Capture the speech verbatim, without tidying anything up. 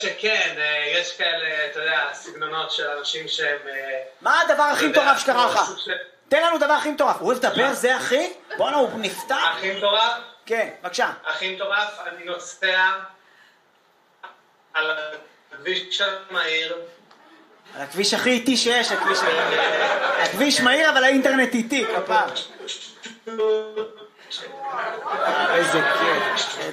שכן, יש כאלה, אתה יודע, סגנונות של אנשים שהם... מה הדבר הכי מטורף שקרה לך? תן לנו דבר הכי מטורף. הוא אוהב לדבר, זה אחי? בוא'נה, הוא נפתח. הכי מטורף? כן, בבקשה. הכי מטורף, אני נוסע על הכביש המהיר. על הכביש הכי איטי שיש, הכביש... הכביש מהיר, אבל האינטרנט איטי, כפר. איזה כיף.